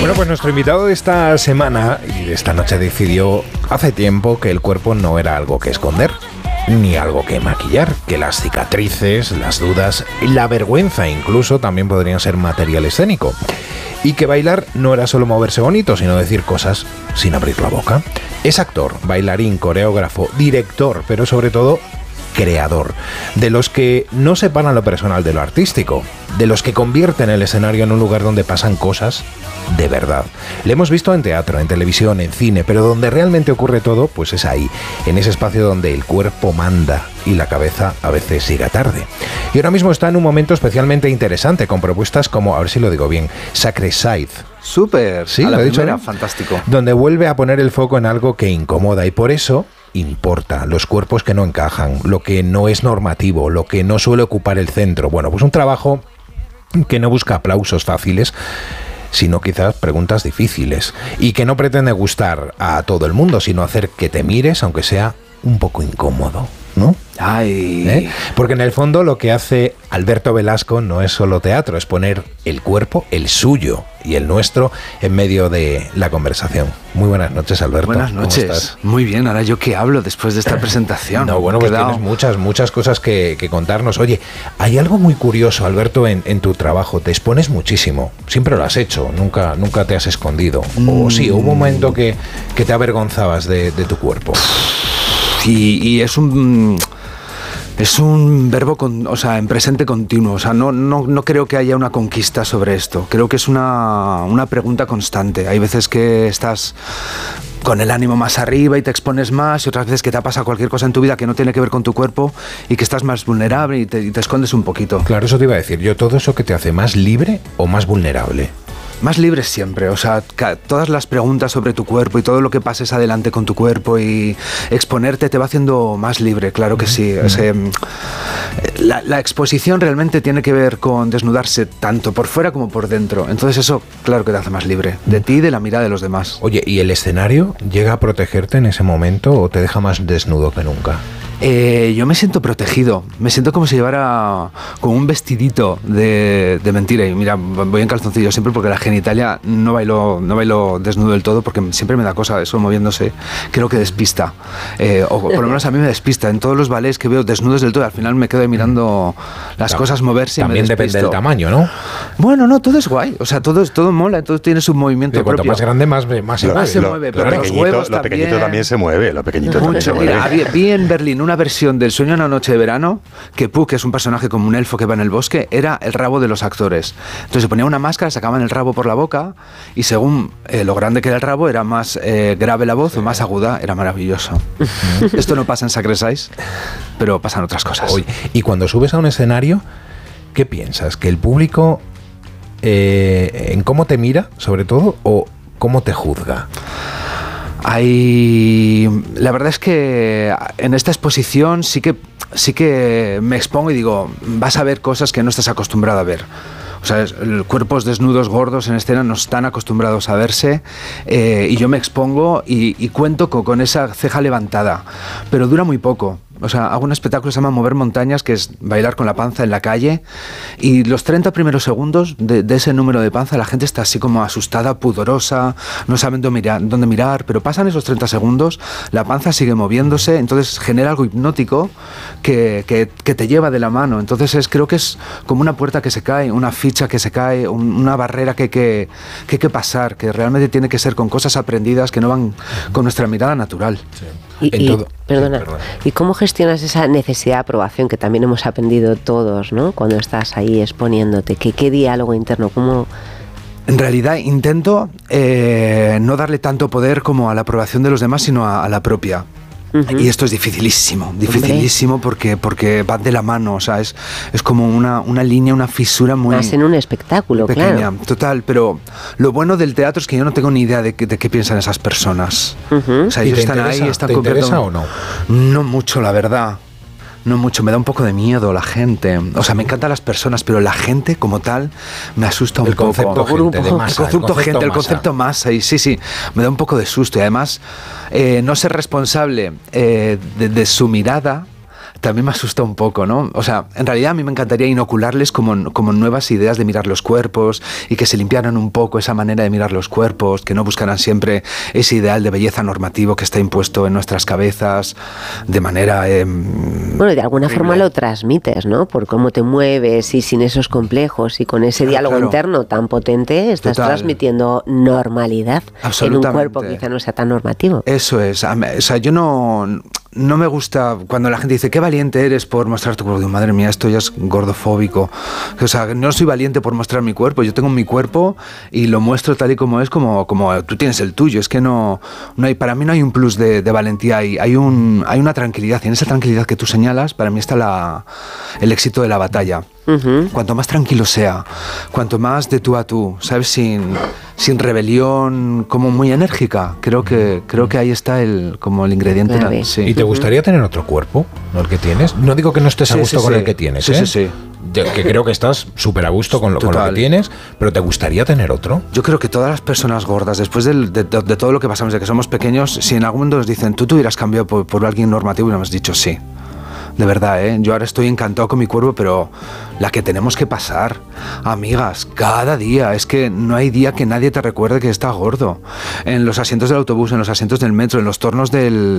Bueno, pues nuestro invitado de esta semana y de esta noche decidió hace tiempo que el cuerpo no era algo que esconder, ni algo que maquillar, que las cicatrices, las dudas, la vergüenza incluso también podrían ser material escénico. Y que bailar no era solo moverse bonito, sino decir cosas sin abrir la boca. Es actor, bailarín, coreógrafo, director, pero sobre todo creador, de los que no separan lo personal de lo artístico, de los que convierten el escenario en un lugar donde pasan cosas de verdad. Le hemos visto en teatro, en televisión, en cine, pero donde realmente ocurre todo, pues es ahí, en ese espacio donde el cuerpo manda y la cabeza a veces llega tarde. Y ahora mismo está en un momento especialmente interesante, con propuestas como, a ver si lo digo bien, Sacred Side. Súper, sí, a la lo he dicho, primera, ¿no? fantástico. Donde vuelve a poner el foco en algo que incomoda y por eso importa, los cuerpos que no encajan, lo que no es normativo, lo que no suele ocupar el centro. Bueno, pues un trabajo que no busca aplausos fáciles, sino quizás preguntas difíciles, y que no pretende gustar a todo el mundo, sino hacer que te mires, aunque sea un poco incómodo, ¿no? Ay. Porque en el fondo lo que hace Alberto Velasco no es solo teatro, es poner el cuerpo, el suyo y el nuestro, en medio de la conversación. Muy buenas noches, Alberto. Buenas noches. ¿Cómo estás? Muy bien, ahora yo qué hablo después de esta presentación. No, bueno, pues tienes muchas cosas que contarnos. Oye, hay algo muy curioso, Alberto, en tu trabajo. Te expones muchísimo. Siempre lo has hecho, nunca te has escondido. O sí, hubo un momento que te avergonzabas de tu cuerpo. Y es un verbo en presente continuo. O sea, no creo que haya una conquista sobre esto. Creo que es una pregunta constante. Hay veces que estás con el ánimo más arriba y te expones más, y otras veces que te ha pasado cualquier cosa en tu vida que no tiene que ver con tu cuerpo y que estás más vulnerable y te escondes un poquito. Claro, eso te iba a decir yo. ¿Todo eso que te hace más libre o más vulnerable? Más libre siempre, o sea, todas las preguntas sobre tu cuerpo y todo lo que pases adelante con tu cuerpo y exponerte te va haciendo más libre, claro que sí. La exposición realmente tiene que ver con desnudarse tanto por fuera como por dentro, entonces eso claro que te hace más libre, de ti y de la mirada de los demás. Oye, ¿y el escenario llega a protegerte en ese momento o te deja más desnudo que nunca? Yo me siento protegido, me siento como si llevara como un vestidito de mentira. Y mira, voy en calzoncillo siempre porque la genitalia no bailo desnudo del todo porque siempre me da cosa eso moviéndose, creo que despista, o por lo menos a mí me despista. En todos los ballets que veo desnudos del todo, al final me quedo ahí mirando las cosas moverse. También y me despisto. Depende del tamaño, ¿no? Bueno, no, todo es guay, o sea, todo mola, todo tiene su movimiento propio. Cuanto más grande, más se mueve. Pero los huevos lo pequeñito también se mueve, lo pequeñito también se mueve. Mira, vi en Berlín una versión del Sueño de una noche de verano que Puck, que es un personaje como un elfo que va en el bosque, era el rabo de los actores. Entonces se ponía una máscara, sacaban el rabo por la boca y según lo grande que era el rabo era más grave la voz o más aguda. Era maravilloso. Esto no pasa en Sacred Side, pero pasan otras cosas. Oye, y cuando subes a un escenario, ¿qué piensas? ¿Que el público en cómo te mira, sobre todo, o cómo te juzga? La verdad es que en esta exposición sí que me expongo y digo, vas a ver cosas que no estás acostumbrado a ver. O sea, cuerpos desnudos gordos en escena no están acostumbrados a verse, y yo me expongo y cuento con esa ceja levantada, pero dura muy poco. O sea, hago un espectáculo que se llama Mover Montañas, que es bailar con la panza en la calle, y los 30 primeros segundos de ese número de panza la gente está así como asustada, pudorosa, no saben dónde mirar, pero pasan esos 30 segundos, la panza sigue moviéndose, entonces genera algo hipnótico que te lleva de la mano. Entonces creo que es como una puerta que se cae, una ficha que se cae, una barrera que hay que pasar, que realmente tiene que ser con cosas aprendidas que no van con nuestra mirada natural. Sí. Perdona. ¿Y cómo gestionas esa necesidad de aprobación que también hemos aprendido todos, ¿no? Cuando estás ahí exponiéndote, ¿qué diálogo interno? ¿Cómo? En realidad intento no darle tanto poder como a la aprobación de los demás, sino a la propia. Y esto es dificilísimo porque va de la mano, o sea, es como una línea, una fisura muy... Más en un espectáculo, pequeña, claro. Total, pero lo bueno del teatro es que yo no tengo ni idea de qué piensan esas personas. O sea, ellos están ahí, están ¿Te interesa o no? No mucho, la verdad. No mucho, me da un poco de miedo la gente. O sea, me encantan las personas, pero la gente como tal me asusta un poco. El concepto gente, el concepto masa. Y sí, me da un poco de susto. Y además, no ser responsable de su mirada también me asusta un poco, ¿no? O sea, en realidad a mí me encantaría inocularles como nuevas ideas de mirar los cuerpos y que se limpiaran un poco esa manera de mirar los cuerpos, que no buscaran siempre ese ideal de belleza normativo que está impuesto en nuestras cabezas de manera... bueno, de alguna forma lo transmites, ¿no? Por cómo te mueves y sin esos complejos y con ese diálogo interno tan potente, estás transmitiendo normalidad en un cuerpo que quizá no sea tan normativo. Eso es. O sea, yo no me gusta cuando la gente dice, qué valiente eres por mostrar tu cuerpo. Digo, madre mía, esto ya es gordofóbico. O sea, no soy valiente por mostrar mi cuerpo. Yo tengo mi cuerpo y lo muestro tal y como es, como tú tienes el tuyo. Es que no hay, para mí no hay un plus de valentía. Hay una tranquilidad. Y en esa tranquilidad que tú señalas, para mí está el éxito de la batalla. Cuanto más tranquilo sea, cuanto más de tú a tú, ¿sabes? Sin rebelión, como muy enérgica. Creo que ahí está el ingrediente. Sí. ¿Y te gustaría tener otro cuerpo, no el que tienes? No digo que no estés a gusto con el que tienes, Sí. Que creo que estás súper a gusto con lo que tienes, pero ¿te gustaría tener otro? Yo creo que todas las personas gordas, después de todo lo que pasamos, de que somos pequeños, si en algún momento nos dicen, tú te hubieras cambiado por alguien normativo, y nos hemos dicho sí. De verdad, yo ahora estoy encantado con mi cuerpo, pero la que tenemos que pasar, amigas, cada día, es que no hay día que nadie te recuerde que estás gordo. En los asientos del autobús, en los asientos del metro, en los tornos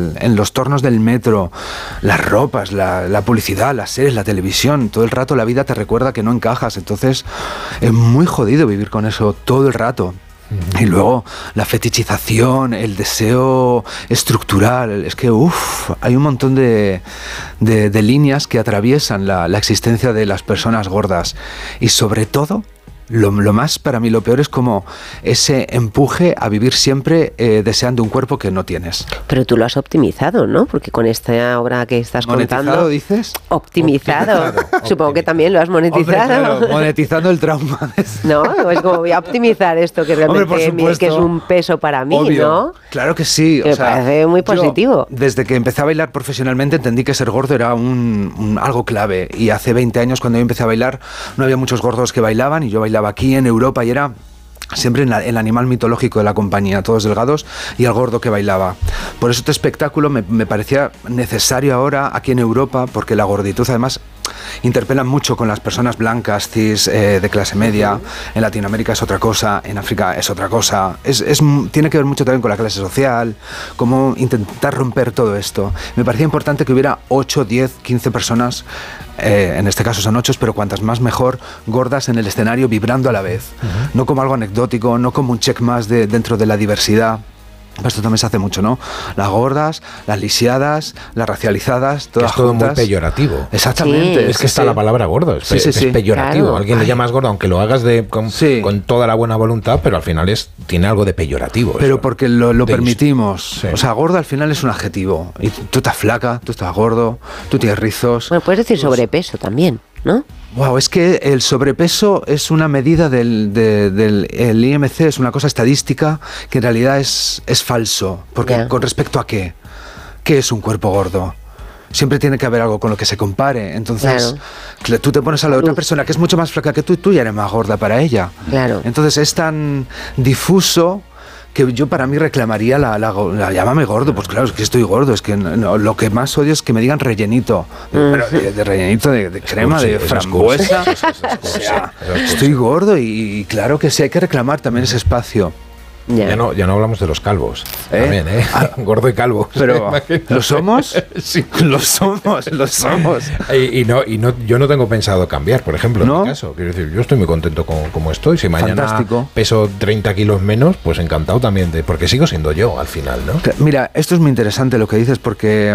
del metro, las ropas, la publicidad, las series, la televisión, todo el rato la vida te recuerda que no encajas. Entonces es muy jodido vivir con eso todo el rato. Y luego la fetichización, el deseo estructural, es que hay un montón de líneas que atraviesan la existencia de las personas gordas. Y sobre todo, lo más, para mí, lo peor es como ese empuje a vivir siempre deseando un cuerpo que no tienes. Pero tú lo has optimizado, ¿no? Porque con esta obra que estás contando... ¿Monetizado, dices? Optimizado. Supongo que también lo has monetizado. Hombre, claro, monetizando el trauma. No, es como voy a optimizar esto que realmente que es un peso para mí, obvio. ¿No? Claro que sí. Me parece muy positivo. Desde que empecé a bailar profesionalmente entendí que ser gordo era algo clave. Y hace 20 años, cuando yo empecé a bailar, no había muchos gordos que bailaban y yo bailaba aquí en Europa y era siempre el animal mitológico de la compañía, todos delgados y el gordo que bailaba. Por eso este espectáculo me parecía necesario ahora aquí en Europa, porque la gorditud además interpela mucho con las personas blancas, cis, de clase media. En Latinoamérica es otra cosa, en África es otra cosa. Tiene que ver mucho también con la clase social, cómo intentar romper todo esto. Me parecía importante que hubiera 8, 10, 15 personas, en este caso son 8, pero cuantas más mejor, gordas en el escenario vibrando a la vez. No como algo anecdótico, no como un check más dentro de la diversidad. Esto también se hace mucho, ¿no? Las gordas, las lisiadas, las racializadas, todas es todo juntas. Muy peyorativo. Exactamente. Sí, es que está la palabra gordo, es peyorativo. Claro. Alguien le llamas gordo, aunque lo hagas con toda la buena voluntad, pero al final tiene algo de peyorativo. Pero eso, porque lo permitimos. Sí. O sea, gordo al final es un adjetivo. Y tú estás flaca, tú estás gordo, tú tienes rizos. Bueno, puedes decir sobrepeso también, ¿no? Wow, es que el sobrepeso es una medida el IMC, es una cosa estadística que en realidad es falso. Porque ¿con respecto a qué? ¿Qué es un cuerpo gordo? Siempre tiene que haber algo con lo que se compare. Entonces, tú te pones a la otra persona que es mucho más flaca que tú ya eres más gorda para ella. Claro. Entonces es tan difuso que yo para mí reclamaría llámame gordo, pues claro, es que estoy gordo, es que lo que más odio es que me digan rellenito, pero de rellenito de crema, de frambuesa, estoy gordo y claro que sí, hay que reclamar también ese espacio. Ya no hablamos de los calvos. También, gordo y calvo. Pero, ¿lo somos? Sí. Lo somos. Y yo no tengo pensado cambiar, por ejemplo, en mi caso. Quiero decir, yo estoy muy contento como estoy. Si mañana peso 30 kilos menos, pues encantado también, porque sigo siendo yo al final, ¿no? Mira, esto es muy interesante lo que dices, porque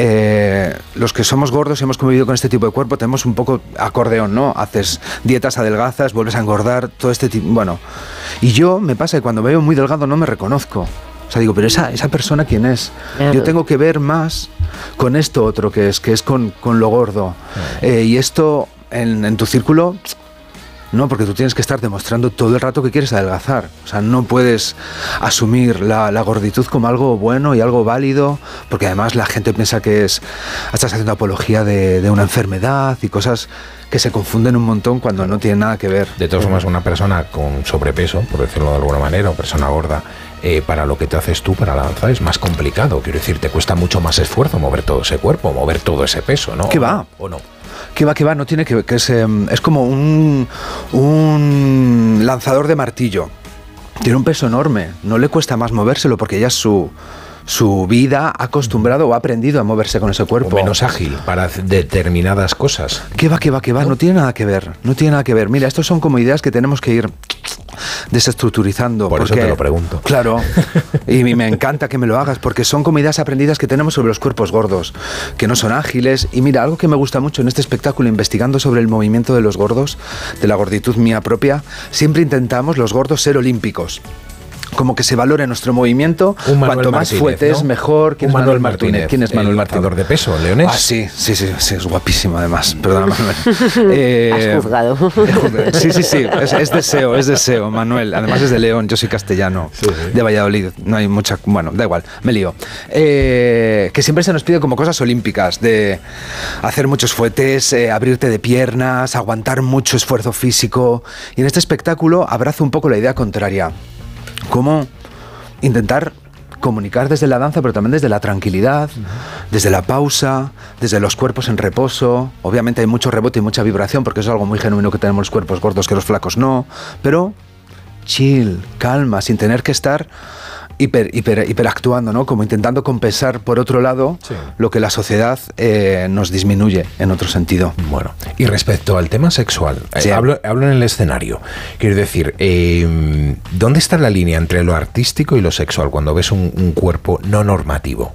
los que somos gordos y hemos convivido con este tipo de cuerpo tenemos un poco acordeón, ¿no? Haces dietas, adelgazas, vuelves a engordar, todo este tipo. Bueno, y yo me pasa que cuando me veo muy delgado no me reconozco. O sea, digo, pero esa persona ¿quién es? Claro. Yo tengo que ver más con esto otro que es con lo gordo. Y esto en tu círculo No, porque tú tienes que estar demostrando todo el rato que quieres adelgazar. O sea, no puedes asumir la gorditud como algo bueno y algo válido, porque además la gente piensa que estás haciendo apología de una enfermedad y cosas que se confunden un montón cuando no tienen nada que ver. De todas formas, una persona con sobrepeso, por decirlo de alguna manera, o persona gorda, para lo que te haces tú para la danza es más complicado. Quiero decir, te cuesta mucho más esfuerzo mover todo ese cuerpo, mover todo ese peso, ¿no? ¿Qué va? ¿O no? Que va, no tiene que es como un lanzador de martillo. Tiene un peso enorme, no le cuesta más movérselo porque ya es su vida ha acostumbrado o ha aprendido a moverse con ese cuerpo. O menos ágil para determinadas cosas. ¿Qué va? No tiene nada que ver, Mira, estos son como ideas que tenemos que ir desestructurizando. Por eso te lo pregunto. Claro, y me encanta que me lo hagas, porque son como ideas aprendidas que tenemos sobre los cuerpos gordos, que no son ágiles. Y mira, algo que me gusta mucho en este espectáculo, investigando sobre el movimiento de los gordos, de la gorditud mía propia, siempre intentamos los gordos ser olímpicos. Como que se valore nuestro movimiento, cuanto más fuertes, ¿no? Mejor. ¿Quién es Manuel Martínez? ¿Quién es Manuel Martínez? Lanzador de peso, leonés. Ah, sí, es guapísimo además. Perdona, Manuel. Has juzgado. Sí, es deseo, Manuel. Además es de León, yo soy castellano, de Valladolid. No hay mucha... Bueno, da igual, me lío. Que siempre se nos pide como cosas olímpicas, de hacer muchos fuetes, abrirte de piernas, aguantar mucho esfuerzo físico. Y en este espectáculo abrazo un poco la idea contraria. Cómo intentar comunicar desde la danza, pero también desde la tranquilidad, desde la pausa, desde los cuerpos en reposo. Obviamente hay mucho rebote y mucha vibración, porque eso es algo muy genuino que tenemos los cuerpos gordos, que los flacos no. Pero chill, calma, sin tener que estar hiperactuando, ¿no? Como intentando compensar por otro lado lo que la sociedad nos disminuye en otro sentido. Bueno, y respecto al tema sexual, hablo en el escenario. Quiero decir, ¿dónde está la línea entre lo artístico y lo sexual cuando ves un cuerpo no normativo?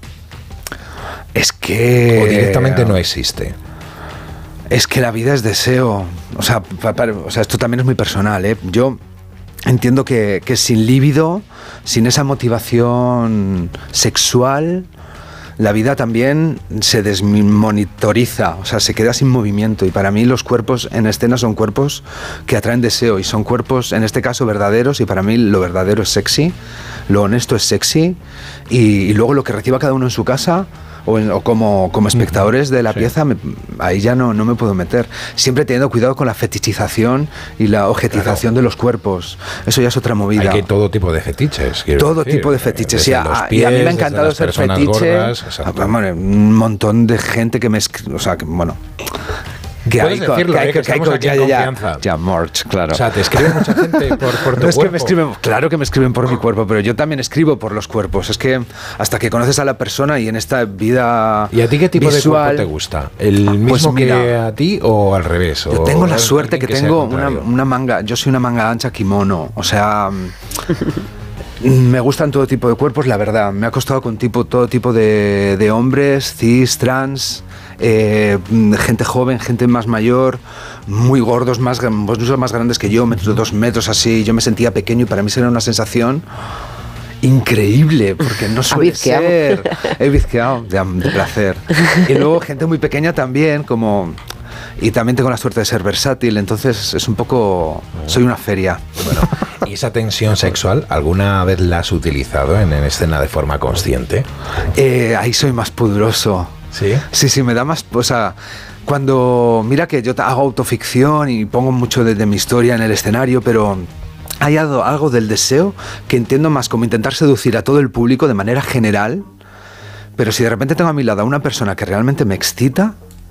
Es que... ¿O directamente no existe? Es que la vida es deseo. O sea, esto también es muy personal, ¿eh? Yo entiendo que sin líbido, sin esa motivación sexual, la vida también se desmonitoriza, o sea, se queda sin movimiento. Y para mí los cuerpos en escena son cuerpos que atraen deseo, y son cuerpos, en este caso, verdaderos, y para mí lo verdadero es sexy, lo honesto es sexy, y luego lo que reciba cada uno en su casa, o como espectadores de la pieza, ahí ya no me puedo meter. Siempre teniendo cuidado con la fetichización y la objetización de los cuerpos. Eso ya es otra movida. Hay que todo tipo de fetiches. Todo tipo de fetiches. Sí, y a mí me ha encantado ser fetiche. Un montón de gente que me... O sea, que, bueno... Que hay confianza. Ya, March, claro. O sea, te escribe mucha gente por tu cuerpo. Claro que me escriben por mi cuerpo, pero yo también escribo por los cuerpos. Es que hasta que conoces a la persona y en esta vida ¿Y a ti qué tipo visual, de cuerpo te gusta? ¿El mismo que a ti o al revés? Yo tengo la suerte que tengo una manga... Yo soy una manga ancha kimono, o sea... Me gustan todo tipo de cuerpos, la verdad. Me ha costado con todo tipo de hombres, cis, trans, gente joven, gente más mayor, muy gordos, más grandes que yo, 2 metros así. Yo me sentía pequeño y para mí era una sensación increíble, porque no suele ser. He bizqueado de placer. Y luego gente muy pequeña también, como... Y también tengo la suerte de ser versátil, entonces es un poco... Soy una feria. Bueno, ¿y esa tensión sexual alguna vez la has utilizado en escena de forma consciente? Ahí soy más pudoroso. ¿Sí? Sí, me da más... O sea, cuando... Mira que yo hago autoficción y pongo mucho de mi historia en el escenario, pero... Hay algo del deseo que entiendo más como intentar seducir a todo el público de manera general, pero si de repente tengo a mi lado a una persona que realmente me excita,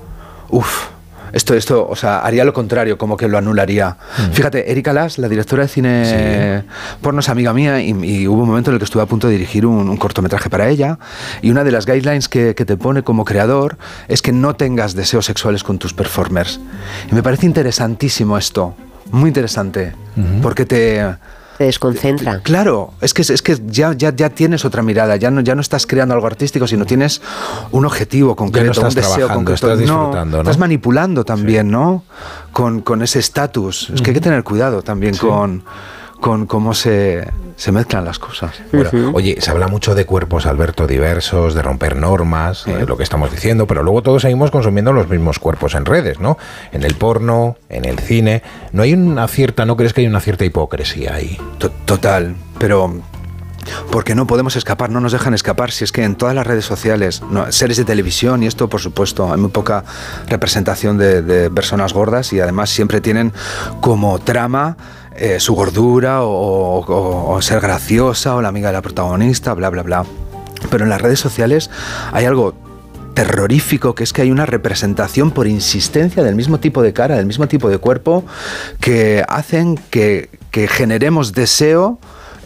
esto, o sea, haría lo contrario, como que lo anularía. Fíjate, Erika Las, la directora de cine porno, es amiga mía y hubo un momento en el que estuve a punto de dirigir un cortometraje para ella, y una de las guidelines que te pone como creador es que no tengas deseos sexuales con tus performers. Y me parece interesantísimo esto, muy interesante, porque te desconcentra. Claro, es que ya tienes otra mirada, ya no estás creando algo artístico, sino tienes un objetivo concreto, un deseo concreto. Estás disfrutando, ¿no? Estás manipulando también, ¿no? Con ese estatus. Es que hay que tener cuidado también con con cómo se mezclan las cosas. Bueno, oye, se habla mucho de cuerpos, Alberto, diversos, de romper normas, lo que estamos diciendo, pero luego todos seguimos consumiendo los mismos cuerpos en redes, ¿no? En el porno, en el cine. ¿No hay una cierta, no crees que hay una cierta hipocresía ahí? Total, pero... porque no podemos escapar, no nos dejan escapar. Si es que en todas las redes sociales, series de televisión y esto, por supuesto, hay muy poca representación de personas gordas, y además siempre tienen como trama su gordura o ser graciosa o la amiga de la protagonista, bla, bla, bla. Pero en las redes sociales hay algo terrorífico, que es que hay una representación por insistencia del mismo tipo de cara, del mismo tipo de cuerpo, que hacen que generemos deseo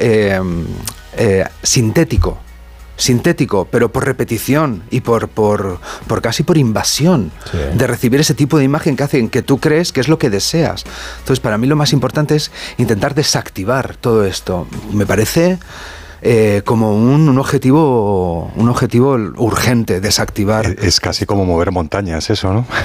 sintético, pero por repetición y por casi por invasión, de recibir ese tipo de imagen que hacen que tú crees que es lo que deseas. Entonces, para mí lo más importante es intentar desactivar todo esto. Me parece como un objetivo urgente, desactivar. Es casi como mover montañas eso, ¿no?